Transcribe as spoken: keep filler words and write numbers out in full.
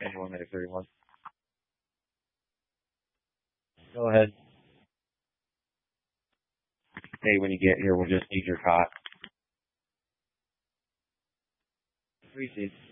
Anyone minute thirty-one. Go ahead. Hey, when you get here, we'll just need your cot. Three seats.